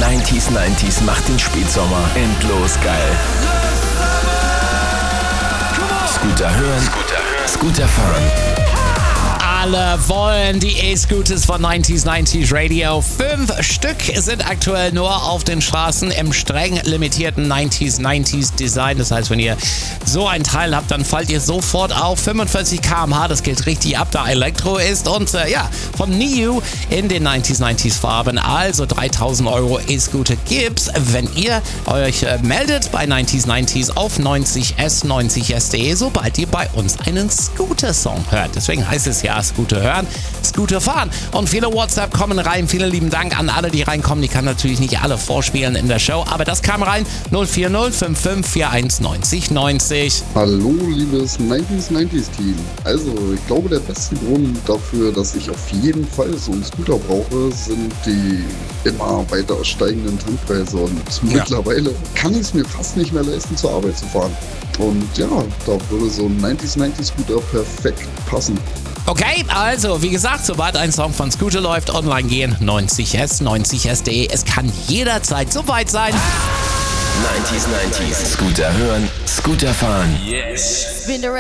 90s macht den Spätsommer endlos geil. Scooter hören, Scooter fahren. Alle wollen die E-Scooters von 90s Radio. 5 Stück sind aktuell nur auf den Straßen im streng limitierten 90s Design. Das heißt, wenn ihr so ein Teil habt, dann fallt ihr sofort auf 45 km/h. Das geht richtig ab, da Elektro ist. Und vom NIU in den 90s Farben. Also 3.000 € E-Scooter gibt's, wenn ihr euch meldet bei 90s auf 90s.de, sobald ihr bei uns einen Scooter-Song hört. Deswegen heißt es ja Scooter hören, Scooter fahren. Und viele WhatsApp kommen rein. Vielen lieben Dank an alle, die reinkommen. Die kann natürlich nicht alle vorspielen in der Show, aber das kam rein. 040 5541 90 90. Hallo, liebes 90s-Team. Also, ich glaube, der beste Grund dafür, dass ich auf jeden Fall so einen Scooter brauche, sind die immer weiter steigenden Tankpreise. Und mittlerweile kann ich es mir fast nicht mehr leisten, zur Arbeit zu fahren. Und ja, da würde so ein 90s-Scooter perfekt passen. Okay, also wie gesagt, sobald ein Song von Scooter läuft, online gehen, 90s.de. Es kann jederzeit soweit sein. 90s Scooter hören, Scooter fahren. Yes.